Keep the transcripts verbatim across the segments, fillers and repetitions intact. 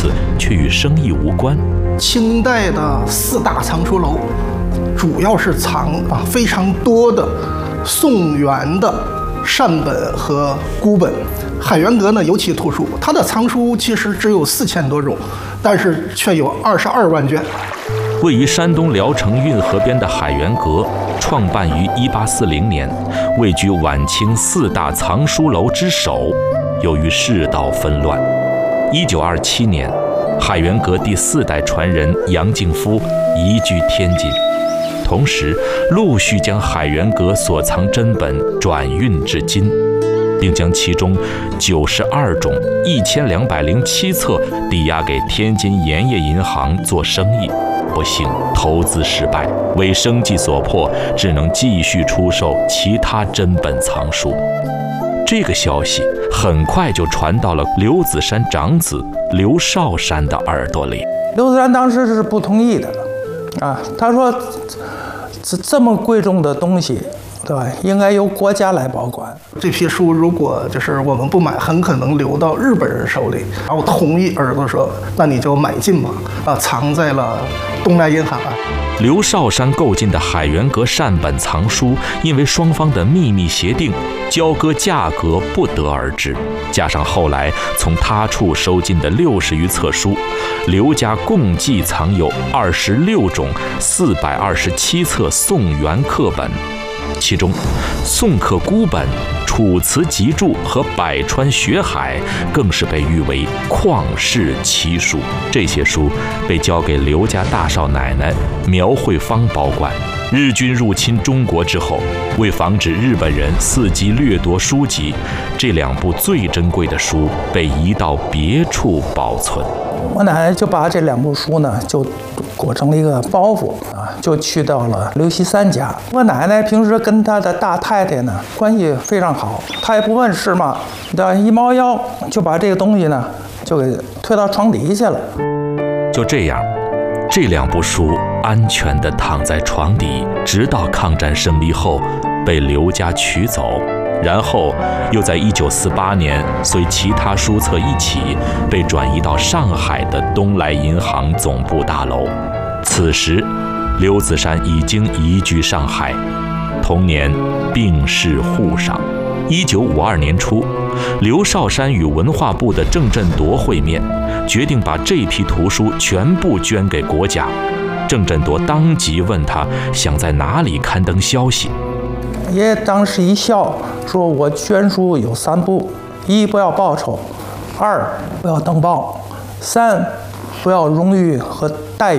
次却与生意无关。 清代的四大藏书楼，主要是藏啊非常多的宋元的善本和孤本。海员阁呢尤其突出，它的藏书其实只有四千多种，但是却有二十二万卷。 位于山东聊城运河边的海员阁，创办于一八四零年，位居晚清四大藏书楼之首。由于世道纷乱，一九二七年，海员阁第四代传人杨敬夫移居天津，同时陆续将海员阁所藏珍本转运至京，并将其中九十二种一千两百零七册抵押给天津盐业银行做生意。不幸投资失败，为生计所迫，只能继续出售其他珍本藏书。这个消息很快就传到了刘子山长子刘少山的耳朵里。 刘子山当时是不同意的，啊，他说这这么贵重的东西，对吧？应该由国家来保管。 这批书如果就是我们不买，很可能流到日本人手里。然后同意儿子说：“那你就买进吧。”啊，藏在了东来银行啊。 刘少山购进的海员阁善本藏书，因为双方的秘密协定，交割价格不得而知。加上后来从他处收进的六十余册书，刘家共计藏有二十六种四百二十七册宋元刻本。其中，宋刻孤本、楚辞集注和百川学海更是被誉为旷世奇书。这些书被交给刘家大少奶奶苗慧芳保管。日军入侵中国之后，为防止日本人伺机掠夺书籍，这两部最珍贵的书被移到别处保存。 我奶奶就把这两部书呢，就裹成了一个包袱啊，就去到了刘锡三家。我奶奶平时跟她的大太太呢关系非常好，她也不问是吗？一猫腰就把这个东西呢就给推到床底下了。 就这样，这两部书安全地躺在床底，直到抗战胜利后被刘家取走。然后又在一九四八年随其他书册一起被转移到上海的东来银行总部大楼。此时刘子山已经移居上海，同年病逝沪上。一九五二年初，刘少山与文化部的郑振铎会面，决定把这批图书全部捐给国家。郑振铎当即问他想在哪里刊登消息。 爷爷当时一笑，说：“我捐书有三步：一不要报酬，二不要登报，三不要荣誉和待遇。”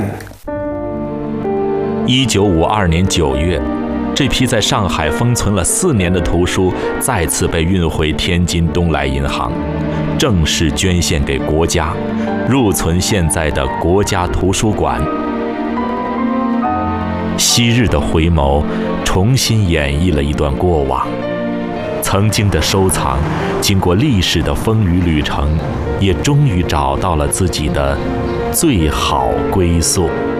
一九五二年九月，这批在上海封存了四年的图书再次被运回天津东来银行，正式捐献给国家，入存现在的国家图书馆。昔日的回眸重新演绎了一段过往，曾经的收藏经过历史的风雨旅程，也终于找到了自己的最好归宿。